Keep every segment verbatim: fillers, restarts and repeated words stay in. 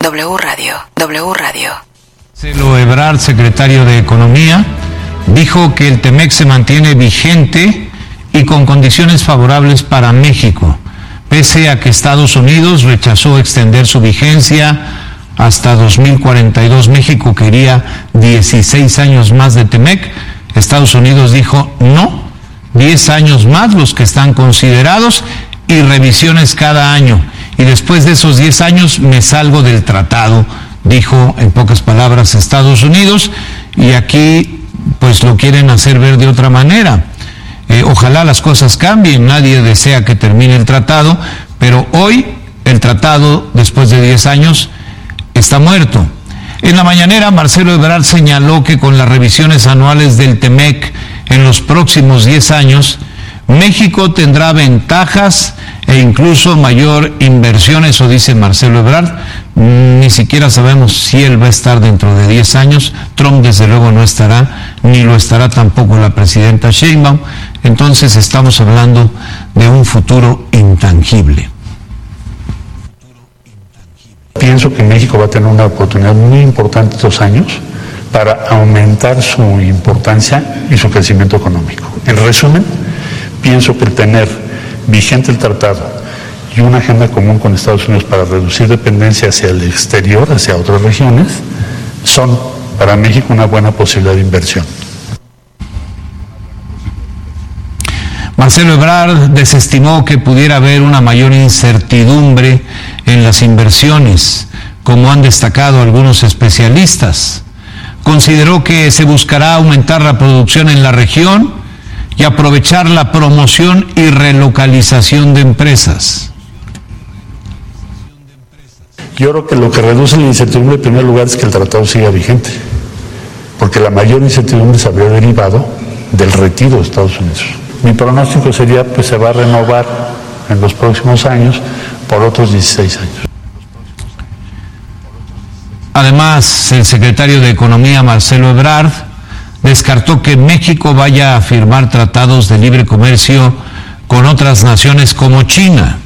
W Radio, W Radio. Marcelo Ebrard, secretario de Economía, dijo que el TEMEC se mantiene vigente y con condiciones favorables para México, pese a que Estados Unidos rechazó extender su vigencia hasta dos mil cuarenta y dos. México quería dieciséis años más de TEMEC. Estados Unidos dijo no, diez años más los que están considerados y revisiones cada año. Y después de esos diez años me salgo del tratado, dijo en pocas palabras Estados Unidos, y aquí pues lo quieren hacer ver de otra manera. Eh, ojalá las cosas cambien, nadie desea que termine el tratado, pero hoy el tratado, después de diez años, está muerto. En la mañanera, Marcelo Ebrard señaló que con las revisiones anuales del TEMEC en los próximos diez años, México tendrá ventajas e incluso mayor inversión, eso dice Marcelo Ebrard. Ni siquiera sabemos si él va a estar dentro de diez años. Trump desde luego no estará, ni lo estará tampoco la presidenta Sheinbaum. Entonces estamos hablando de un futuro intangible. Pienso que México va a tener una oportunidad muy importante estos años para aumentar su importancia y su crecimiento económico. En resumen, pienso que el tener vigente el tratado y una agenda común con Estados Unidos para reducir dependencia hacia el exterior, hacia otras regiones, son para México una buena posibilidad de inversión. Marcelo Ebrard desestimó que pudiera haber una mayor incertidumbre en las inversiones, como han destacado algunos especialistas. Consideró que se buscará aumentar la producción en la región y aprovechar la promoción y relocalización de empresas. Yo creo que lo que reduce la incertidumbre en primer lugar es que el tratado siga vigente, porque la mayor incertidumbre se habría derivado del retiro de Estados Unidos. Mi pronóstico sería que pues, se va a renovar en los próximos años por otros dieciséis años. Además, el secretario de Economía, Marcelo Ebrard, descartó que México vaya a firmar tratados de libre comercio con otras naciones como China.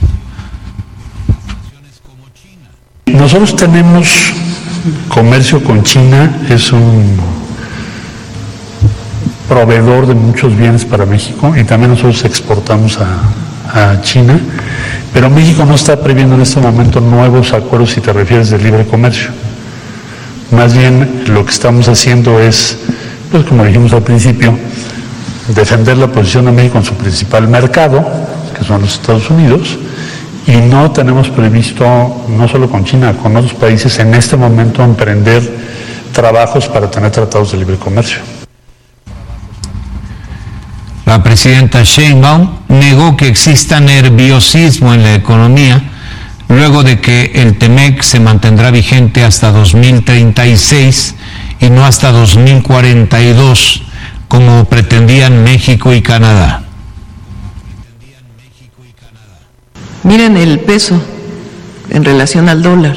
Nosotros tenemos comercio con China, es un proveedor de muchos bienes para México y también nosotros exportamos a, a China, pero México no está previendo en este momento nuevos acuerdos si te refieres de libre comercio. Más bien lo que estamos haciendo es, pues como dijimos al principio, defender la posición de México en su principal mercado, que son los Estados Unidos, y no tenemos previsto, no solo con China, con otros países en este momento emprender trabajos para tener tratados de libre comercio. La presidenta Sheinbaum negó que exista nerviosismo en la economía luego de que el TEMEC se mantendrá vigente hasta dos mil treinta y seis y no hasta dos mil cuarenta y dos, como pretendían México y Canadá. Miren el peso en relación al dólar.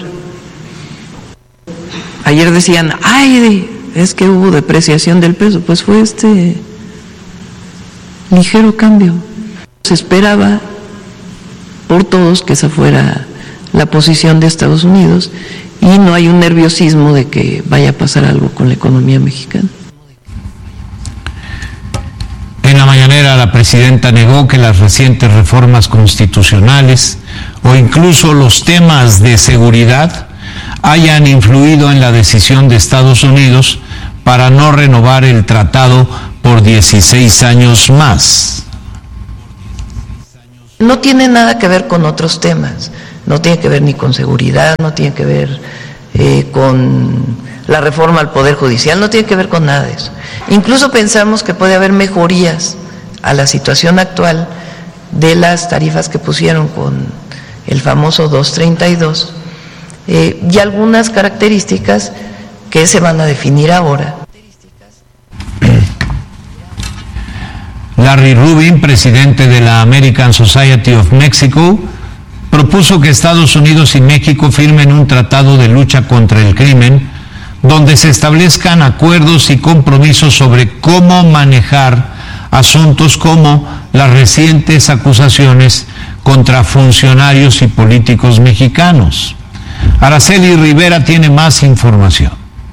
Ayer decían, ay, es que hubo depreciación del peso. Pues fue este ligero cambio. Se esperaba por todos que esa fuera la posición de Estados Unidos y no hay un nerviosismo de que vaya a pasar algo con la economía mexicana. En la mañanera, la presidenta negó que las recientes reformas constitucionales o incluso los temas de seguridad hayan influido en la decisión de Estados Unidos para no renovar el tratado por dieciséis años más. No tiene nada que ver con otros temas, no tiene que ver ni con seguridad, no tiene que ver eh, con la reforma al Poder Judicial, no tiene que ver con nada de eso. Incluso pensamos que puede haber mejorías a la situación actual de las tarifas que pusieron con el famoso doscientos treinta y dos eh, y algunas características que se van a definir ahora. Larry Rubin, presidente de la American Society of Mexico, propuso que Estados Unidos y México firmen un tratado de lucha contra el crimen, donde se establezcan acuerdos y compromisos sobre cómo manejar asuntos como las recientes acusaciones contra funcionarios y políticos mexicanos. Araceli Rivera tiene más información.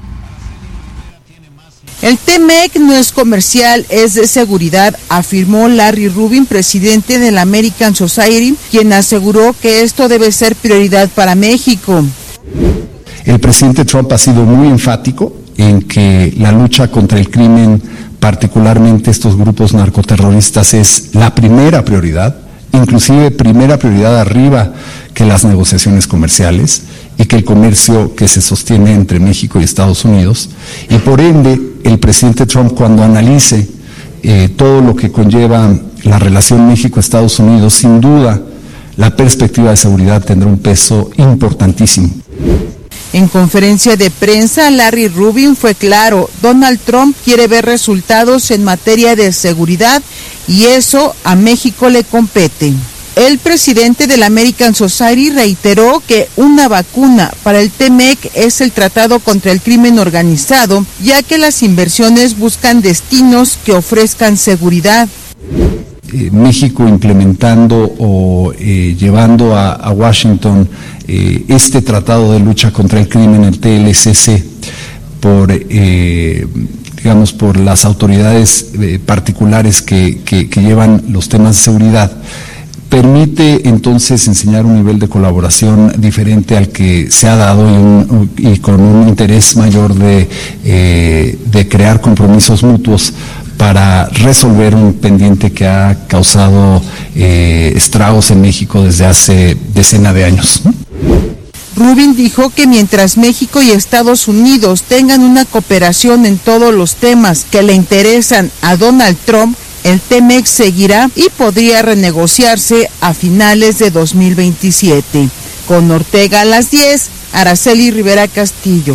El T-MEC no es comercial, es de seguridad, afirmó Larry Rubin, presidente de la American Society, quien aseguró que esto debe ser prioridad para México. El presidente Trump ha sido muy enfático en que la lucha contra el crimen, particularmente estos grupos narcoterroristas, es la primera prioridad, inclusive primera prioridad arriba que las negociaciones comerciales y que el comercio que se sostiene entre México y Estados Unidos. Y por ende, el presidente Trump, cuando analice eh, todo lo que conlleva la relación México-Estados Unidos, sin duda la perspectiva de seguridad tendrá un peso importantísimo. En conferencia de prensa, Larry Rubin fue claro: Donald Trump quiere ver resultados en materia de seguridad y eso a México le compete. El presidente de la American Society reiteró que una vacuna para el T-MEC es el tratado contra el crimen organizado, ya que las inversiones buscan destinos que ofrezcan seguridad. Eh, México implementando o eh, llevando a, a Washington eh, este tratado de lucha contra el crimen, el T L C C, por eh, digamos por las autoridades eh, particulares que, que, que llevan los temas de seguridad, permite entonces enseñar un nivel de colaboración diferente al que se ha dado y, un, y con un interés mayor de, eh, de crear compromisos mutuos para resolver un pendiente que ha causado eh, estragos en México desde hace decenas de años. Rubin dijo que mientras México y Estados Unidos tengan una cooperación en todos los temas que le interesan a Donald Trump, el T-MEC seguirá y podría renegociarse a finales de dos mil veintisiete. Con Ortega a las diez, Araceli Rivera Castillo.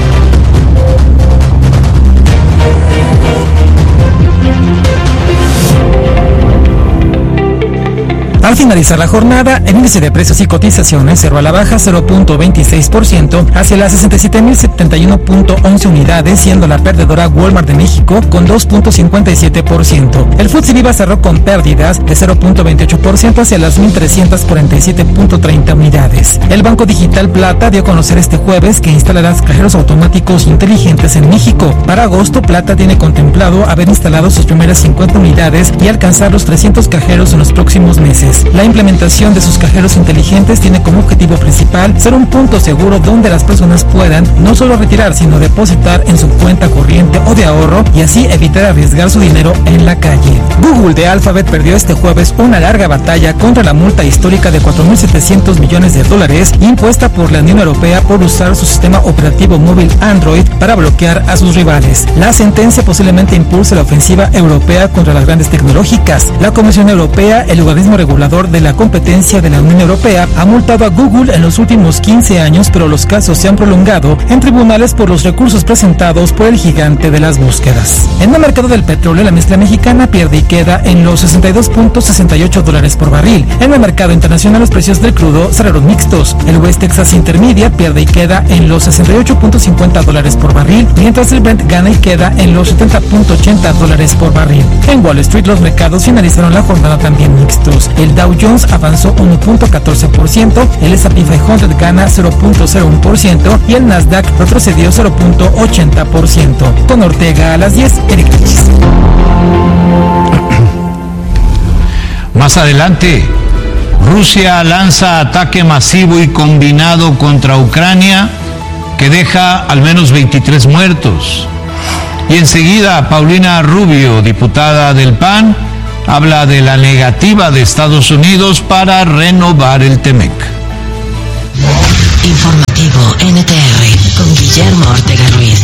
Al finalizar la jornada, el índice de precios y cotizaciones cerró a la baja cero punto veintiséis por ciento hacia las sesenta y siete mil setenta y uno punto once unidades, siendo la perdedora Walmart de México con dos punto cincuenta y siete por ciento. El F T S E Viva cerró con pérdidas de cero punto veintiocho por ciento hacia las mil trescientos cuarenta y siete punto treinta unidades. El Banco Digital Plata dio a conocer este jueves que instalará cajeros automáticos inteligentes en México. Para agosto, Plata tiene contemplado haber instalado sus primeras cincuenta unidades y alcanzar los trescientos cajeros en los próximos meses. La implementación de sus cajeros inteligentes tiene como objetivo principal ser un punto seguro donde las personas puedan no solo retirar, sino depositar en su cuenta corriente o de ahorro y así evitar arriesgar su dinero en la calle. Google de Alphabet perdió este jueves una larga batalla contra la multa histórica de cuatro mil setecientos millones de dólares impuesta por la Unión Europea por usar su sistema operativo móvil Android para bloquear a sus rivales. La sentencia posiblemente impulse la ofensiva europea contra las grandes tecnológicas. La Comisión Europea, el organismo regulador de la competencia de la Unión Europea, ha multado a Google en los últimos quince años, pero los casos se han prolongado en tribunales por los recursos presentados por el gigante de las búsquedas. En el mercado del petróleo, la mezcla mexicana pierde y queda en los sesenta y dos punto sesenta y ocho dólares por barril. En el mercado internacional, los precios del crudo cerraron mixtos. El West Texas Intermediate pierde y queda en los sesenta y ocho punto cincuenta dólares por barril, mientras el Brent gana y queda en los setenta punto ochenta dólares por barril. En Wall Street, los mercados finalizaron la jornada también mixtos. El Dow Jones avanzó uno punto catorce por ciento, el S and P quinientos gana cero punto cero uno por ciento y el Nasdaq retrocedió cero punto ochenta por ciento. Con Ortega a las diez, Eric Lichis. Más adelante, Rusia lanza ataque masivo y combinado contra Ucrania que deja al menos veintitrés muertos. Y enseguida, Paulina Rubio, diputada del P A N, habla de la negativa de Estados Unidos para renovar el T-MEC. Informativo N T R con Guillermo Ortega Ruiz.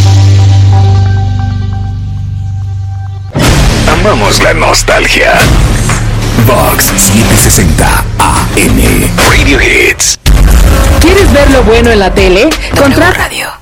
Amamos la nostalgia. Vox setecientos sesenta A M Radio Hits. ¿Quieres ver lo bueno en la tele? W Radio.